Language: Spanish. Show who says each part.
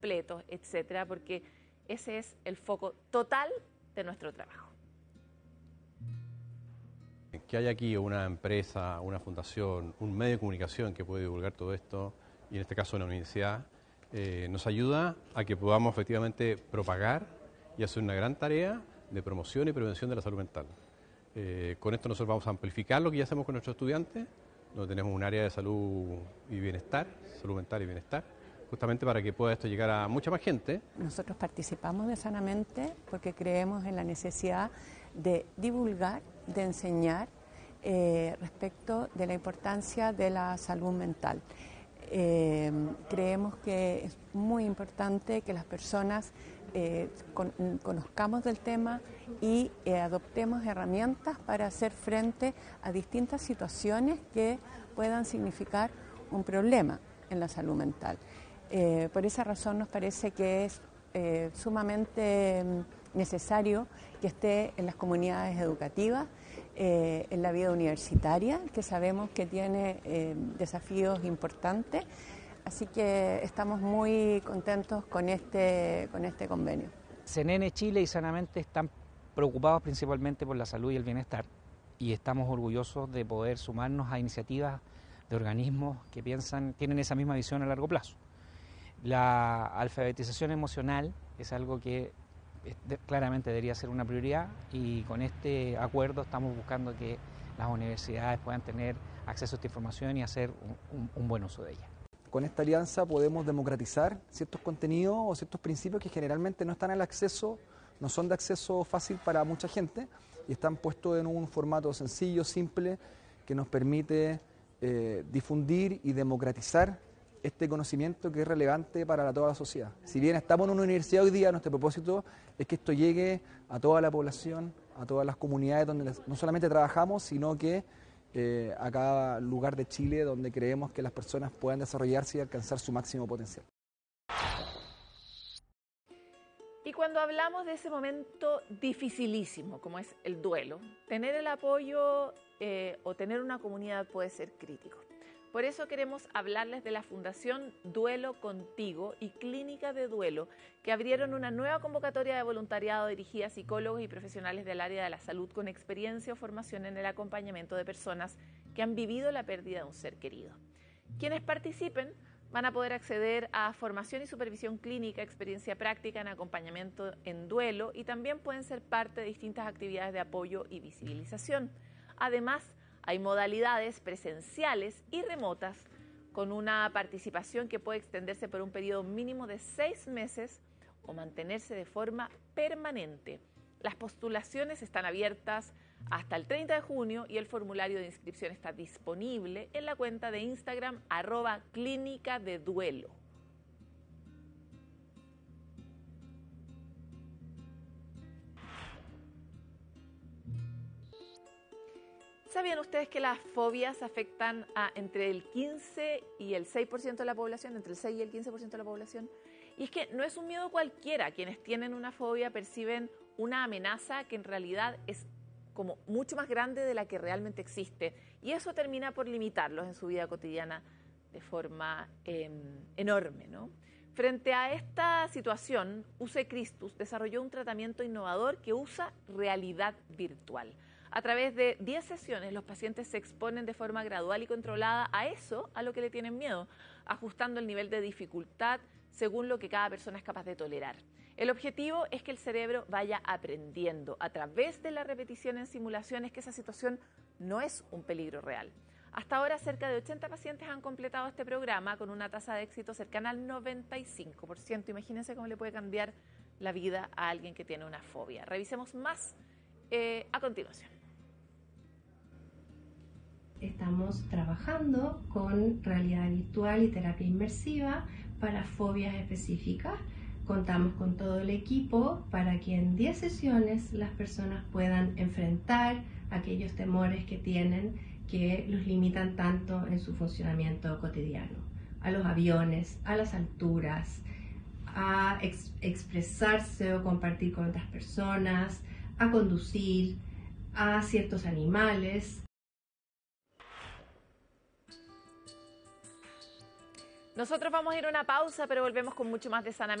Speaker 1: completos, etcétera, porque ese es el foco total de nuestro trabajo.
Speaker 2: Que haya aquí una empresa, una fundación, un medio de comunicación que puede divulgar todo esto, y en este caso una universidad, nos ayuda a que podamos efectivamente propagar y hacer una gran tarea de promoción y prevención de la salud mental. Con esto nosotros vamos a amplificar lo que ya hacemos con nuestros estudiantes, donde tenemos un área de salud y bienestar, salud mental y bienestar, justamente para que pueda esto llegar a mucha más gente.
Speaker 3: Nosotros participamos de Sanamente porque creemos en la necesidad de divulgar, de enseñar respecto de la importancia de la salud mental. Creemos que es muy importante que las personas conozcamos del tema y adoptemos herramientas para hacer frente a distintas situaciones que puedan significar un problema en la salud mental. Por esa razón nos parece que es sumamente necesario que esté en las comunidades educativas, en la vida universitaria, que sabemos que tiene desafíos importantes. Así que estamos muy contentos con este convenio.
Speaker 4: CNN Chile y Sanamente están preocupados principalmente por la salud y el bienestar, y estamos orgullosos de poder sumarnos a iniciativas de organismos que tienen esa misma visión a largo plazo. La alfabetización emocional es algo que claramente debería ser una prioridad, y con este acuerdo estamos buscando que las universidades puedan tener acceso a esta información y hacer un buen uso de ella.
Speaker 5: Con esta alianza podemos democratizar ciertos contenidos o ciertos principios que generalmente no están al acceso, no son de acceso fácil para mucha gente, y están puestos en un formato sencillo, simple, que nos permite difundir y democratizar este conocimiento que es relevante para toda la sociedad. Si bien estamos en una universidad hoy día, nuestro propósito es que esto llegue a toda la población, a todas las comunidades donde no solamente trabajamos, sino que a cada lugar de Chile donde creemos que las personas puedan desarrollarse y alcanzar su máximo potencial.
Speaker 1: Y cuando hablamos de ese momento dificilísimo, como es el duelo, tener el apoyo o tener una comunidad puede ser crítico. Por eso queremos hablarles de la Fundación Duelo Contigo y Clínica de Duelo, que abrieron una nueva convocatoria de voluntariado dirigida a psicólogos y profesionales del área de la salud con experiencia o formación en el acompañamiento de personas que han vivido la pérdida de un ser querido. Quienes participen van a poder acceder a formación y supervisión clínica, experiencia práctica en acompañamiento en duelo, y también pueden ser parte de distintas actividades de apoyo y visibilización. Además, hay modalidades presenciales y remotas con una participación que puede extenderse por un periodo mínimo de 6 meses o mantenerse de forma permanente. Las postulaciones están abiertas hasta el 30 de junio y el formulario de inscripción está disponible en la cuenta de Instagram @clínica de duelo. ¿Sabían ustedes que las fobias afectan a entre el 15 y el 6% de la población, entre el 6 y el 15% de la población? Y es que no es un miedo cualquiera. Quienes tienen una fobia perciben una amenaza que en realidad es como mucho más grande de la que realmente existe. Y eso termina por limitarlos en su vida cotidiana de forma enorme, ¿no? Frente a esta situación, UC Christus desarrolló un tratamiento innovador que usa realidad virtual. A través de 10 sesiones, los pacientes se exponen de forma gradual y controlada a eso, a lo que le tienen miedo, ajustando el nivel de dificultad según lo que cada persona es capaz de tolerar. El objetivo es que el cerebro vaya aprendiendo a través de la repetición en simulaciones que esa situación no es un peligro real. Hasta ahora, cerca de 80 pacientes han completado este programa con una tasa de éxito cercana al 95%. Imagínense cómo le puede cambiar la vida a alguien que tiene una fobia. Revisemos más a continuación.
Speaker 6: Estamos trabajando con realidad virtual y terapia inmersiva para fobias específicas. Contamos con todo el equipo para que en 10 sesiones las personas puedan enfrentar aquellos temores que tienen que los limitan tanto en su funcionamiento cotidiano. A los aviones, a las alturas, a expresarse o compartir con otras personas, a conducir, a ciertos animales.
Speaker 1: Nosotros vamos a ir a una pausa, pero volvemos con mucho más de Sanamente.